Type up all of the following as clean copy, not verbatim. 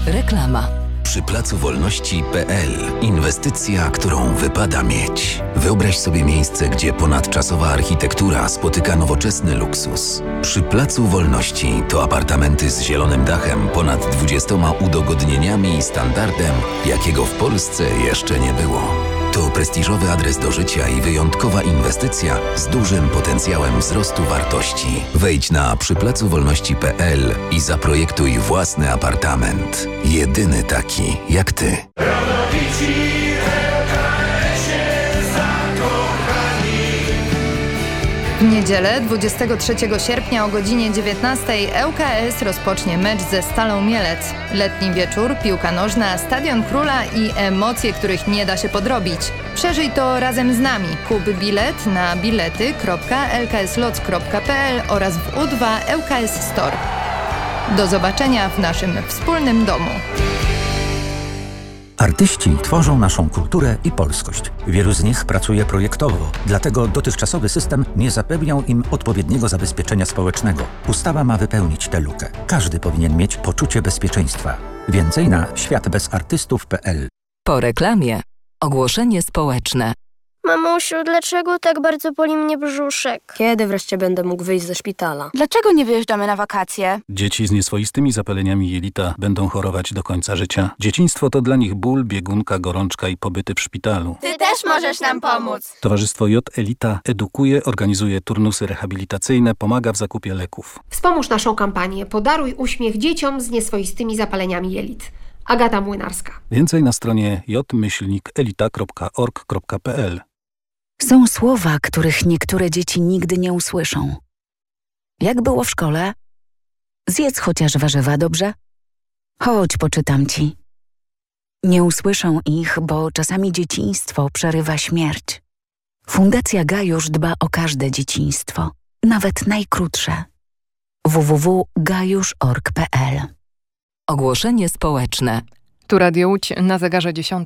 Reklama. Przy Placu Wolności.pl inwestycja, którą wypada mieć. Wyobraź sobie miejsce, gdzie ponadczasowa architektura spotyka nowoczesny luksus. Przy Placu Wolności to apartamenty z zielonym dachem, ponad 20 udogodnieniami i standardem, jakiego w Polsce jeszcze nie było. To prestiżowy adres do życia i wyjątkowa inwestycja z dużym potencjałem wzrostu wartości. Wejdź na przyplacowolności.pl i zaprojektuj własny apartament. Jedyny taki jak ty. W niedzielę 23 sierpnia o godzinie 19 ŁKS rozpocznie mecz ze Stalą Mielec. Letni wieczór, piłka nożna, Stadion Króla i emocje, których nie da się podrobić. Przeżyj to razem z nami. Kup bilet na bilety.lkslots.pl oraz w U2 ŁKS Store. Do zobaczenia w naszym wspólnym domu. Artyści tworzą naszą kulturę i polskość. Wielu z nich pracuje projektowo, dlatego dotychczasowy system nie zapewniał im odpowiedniego zabezpieczenia społecznego. Ustawa ma wypełnić tę lukę. Każdy powinien mieć poczucie bezpieczeństwa. Więcej na światbezartystów.pl. Po reklamie ogłoszenie społeczne. Mamusiu, dlaczego tak bardzo boli mnie brzuszek? Kiedy wreszcie będę mógł wyjść ze szpitala? Dlaczego nie wyjeżdżamy na wakacje? Dzieci z nieswoistymi zapaleniami jelita będą chorować do końca życia. Dzieciństwo to dla nich ból, biegunka, gorączka i pobyty w szpitalu. Ty też możesz nam pomóc! Towarzystwo J Elita edukuje, organizuje turnusy rehabilitacyjne, pomaga w zakupie leków. Wspomóż naszą kampanię. Podaruj uśmiech dzieciom z nieswoistymi zapaleniami jelit. Agata Młynarska. Więcej na stronie j-elita.org.pl. Są słowa, których niektóre dzieci nigdy nie usłyszą. Jak było w szkole? Zjedz chociaż warzywa, dobrze? Chodź, poczytam ci. Nie usłyszą ich, bo czasami dzieciństwo przerywa śmierć. Fundacja Gajusz dba o każde dzieciństwo, nawet najkrótsze. www.gajusz.org.pl. Ogłoszenie społeczne. Tu Radio Łódź na zegarze 10.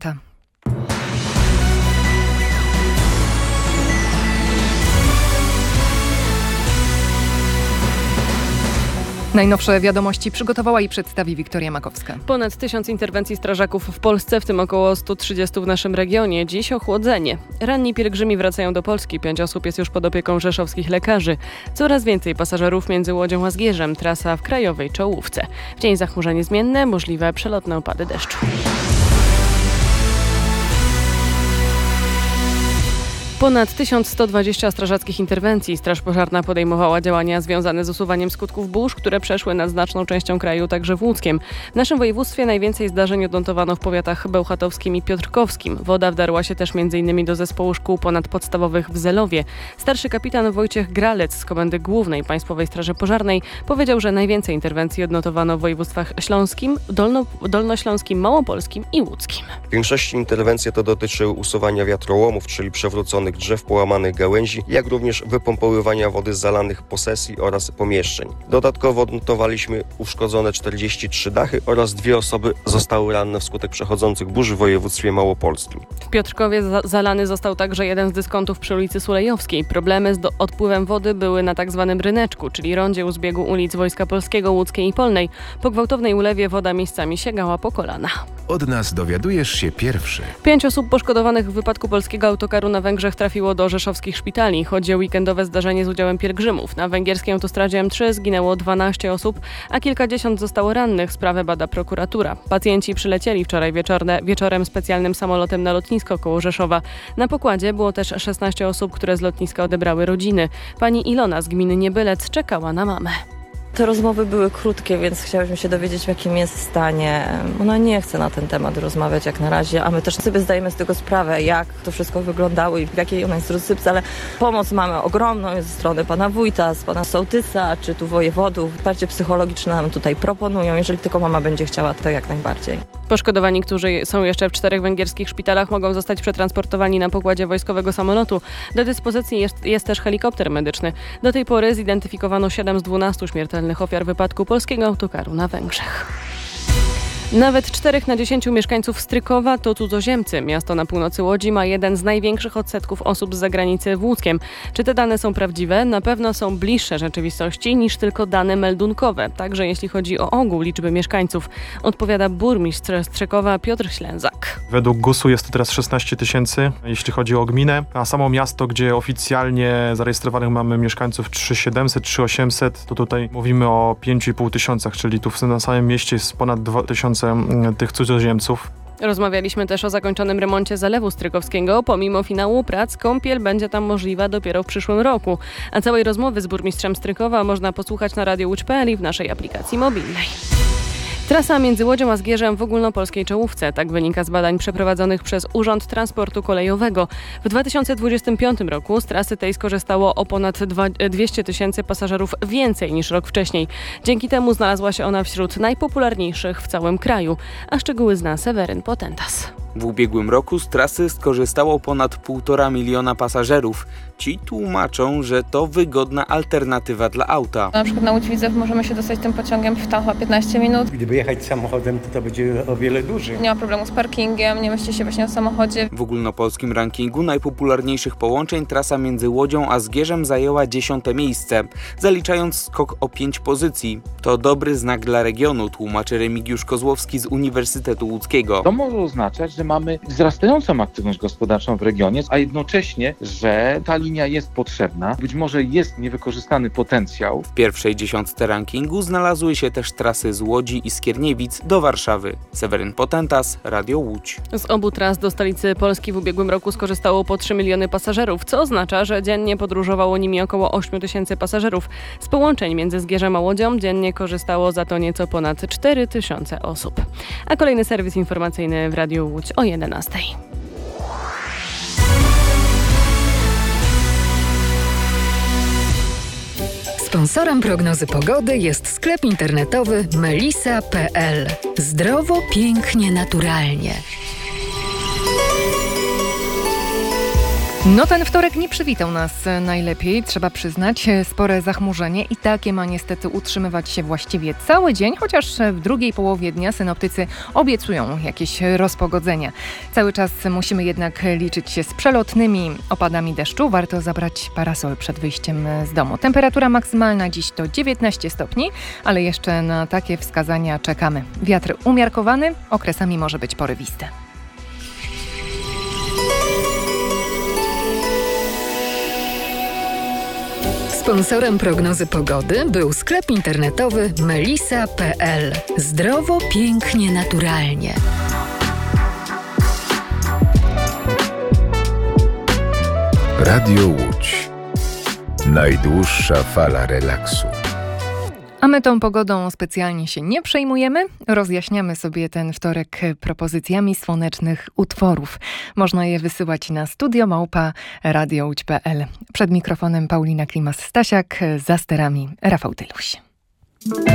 Najnowsze wiadomości przygotowała i przedstawi Wiktoria Makowska. Ponad 1000 interwencji strażaków w Polsce, w tym około 130 w naszym regionie. Dziś ochłodzenie. Ranni pielgrzymi wracają do Polski. 5 osób jest już pod opieką rzeszowskich lekarzy. Coraz więcej pasażerów między Łodzią a Zgierzem. Trasa w krajowej czołówce. W dzień zachmurzenie zmienne, możliwe przelotne opady deszczu. Ponad 1120 strażackich interwencji. Straż Pożarna podejmowała działania związane z usuwaniem skutków burz, które przeszły nad znaczną częścią kraju, także w Łódzkiem. W naszym województwie najwięcej zdarzeń odnotowano w powiatach bełchatowskim i piotrkowskim. Woda wdarła się też m.in. do zespołu szkół ponadpodstawowych w Zelowie. Starszy kapitan Wojciech Gralec z Komendy Głównej Państwowej Straży Pożarnej powiedział, że najwięcej interwencji odnotowano w województwach śląskim, dolnośląskim, małopolskim i łódzkim. W większości interwencja to dotyczy usuwania wiatrołomów, czyli przewróconych drzew, połamanych gałęzi, jak również wypompowywania wody z zalanych posesji oraz pomieszczeń. Dodatkowo odnotowaliśmy uszkodzone 43 dachy oraz 2 osoby zostały ranne wskutek przechodzących burz w województwie małopolskim. W Piotrkowie zalany został także jeden z dyskontów przy ulicy Sulejowskiej. Problemy z odpływem wody były na tzw. Ryneczku, czyli rondzie u zbiegu ulic Wojska Polskiego, Łódzkiej i Polnej. Po gwałtownej ulewie woda miejscami sięgała po kolana. Od nas dowiadujesz się pierwszy. 5 osób poszkodowanych w wypadku polskiego autokaru na Węgrzech trafiło do rzeszowskich szpitali. Chodzi o weekendowe zdarzenie z udziałem pielgrzymów. Na węgierskiej autostradzie M3 zginęło 12 osób, a kilkadziesiąt zostało rannych. Sprawę bada prokuratura. Pacjenci przylecieli wczoraj wieczorem specjalnym samolotem na lotnisko koło Rzeszowa. Na pokładzie było też 16 osób, które z lotniska odebrały rodziny. Pani Ilona z gminy Niebylec czekała na mamę. Te rozmowy były krótkie, więc chciałyśmy się dowiedzieć, w jakim jest stanie. Ona nie chce na ten temat rozmawiać jak na razie, a my też sobie zdajemy z tego sprawę, jak to wszystko wyglądało i w jakiej ona jest rozsypce, ale pomoc mamy ogromną ze strony pana wójta, z pana sołtysa, czy tu wojewodów. Wsparcie psychologiczne nam tutaj proponują, jeżeli tylko mama będzie chciała, to jak najbardziej. Poszkodowani, którzy są jeszcze w 4 węgierskich szpitalach, mogą zostać przetransportowani na pokładzie wojskowego samolotu. Do dyspozycji jest też helikopter medyczny. Do tej pory zidentyfikowano 7 z 12 śmiertelnych ofiar wypadku polskiego autokaru na Węgrzech. Nawet 4 na 10 mieszkańców Strykowa to cudzoziemcy. Miasto na północy Łodzi ma jeden z największych odsetków osób z zagranicy w Łódzkiem. Czy te dane są prawdziwe? Na pewno są bliższe rzeczywistości niż tylko dane meldunkowe. Także jeśli chodzi o ogół liczby mieszkańców, odpowiada burmistrz Strzykowa Piotr Ślęzak. Według GUS-u jest to teraz 16 000, jeśli chodzi o gminę, a samo miasto, gdzie oficjalnie zarejestrowanych mamy mieszkańców 3700, 3800, to tutaj mówimy o 5,5 tysiącach, czyli tu na samym mieście jest ponad 2000 tych cudzoziemców. Rozmawialiśmy też o zakończonym remoncie Zalewu Strykowskiego. Pomimo finału prac kąpiel będzie tam możliwa dopiero w przyszłym roku. A całej rozmowy z burmistrzem Strykowa można posłuchać na Radio Łódź.pl i w naszej aplikacji mobilnej. Trasa między Łodzią a Zgierzem w ogólnopolskiej czołówce. Tak wynika z badań przeprowadzonych przez Urząd Transportu Kolejowego. W 2025 roku z trasy tej skorzystało o ponad 200 000 pasażerów więcej niż rok wcześniej. Dzięki temu znalazła się ona wśród najpopularniejszych w całym kraju. A szczegóły zna Seweryn Potentas. W ubiegłym roku z trasy skorzystało ponad 1,5 miliona pasażerów. Ci tłumaczą, że to wygodna alternatywa dla auta. Na przykład na Łódź Widzew możemy się dostać tym pociągiem w tam chyba 15 minut. Gdyby jechać samochodem, to będzie o wiele dłużej. Nie ma problemu z parkingiem, nie myśli się właśnie o samochodzie. W ogólnopolskim rankingu najpopularniejszych połączeń trasa między Łodzią a Zgierzem zajęła 10. miejsce, zaliczając skok o 5 pozycji. To dobry znak dla regionu, tłumaczy Remigiusz Kozłowski z Uniwersytetu Łódzkiego. To może oznaczać, że mamy wzrastającą aktywność gospodarczą w regionie, a jednocześnie, że ta linia jest potrzebna. Być może jest niewykorzystany potencjał. W pierwszej 10 rankingu znalazły się też trasy z Łodzi i Skierniewic do Warszawy. Seweryn Potentas, Radio Łódź. Z obu tras do stolicy Polski w ubiegłym roku skorzystało po 3 miliony pasażerów, co oznacza, że dziennie podróżowało nimi około 8 000 pasażerów. Z połączeń między Zgierzem a Łodzią dziennie korzystało za to nieco ponad 4 000 osób. A kolejny serwis informacyjny w Radiu Łódź o 11. Sponsorem prognozy pogody jest sklep internetowy melisa.pl. Zdrowo, pięknie, naturalnie. No ten wtorek nie przywitał nas najlepiej, trzeba przyznać. Spore zachmurzenie i takie ma niestety utrzymywać się właściwie cały dzień, chociaż w drugiej połowie dnia synoptycy obiecują jakieś rozpogodzenia. Cały czas musimy jednak liczyć się z przelotnymi opadami deszczu. Warto zabrać parasol przed wyjściem z domu. Temperatura maksymalna dziś to 19 stopni, ale jeszcze na takie wskazania czekamy. Wiatr umiarkowany, okresami może być porywisty. Sponsorem prognozy pogody był sklep internetowy melisa.pl. Zdrowo, pięknie, naturalnie. Radio Łódź. Najdłuższa fala relaksu. A my tą pogodą specjalnie się nie przejmujemy. Rozjaśniamy sobie ten wtorek propozycjami słonecznych utworów. Można je wysyłać na studio@radiołódź.pl. Przed mikrofonem Paulina Klimas-Stasiak, za sterami Rafał Tyluś.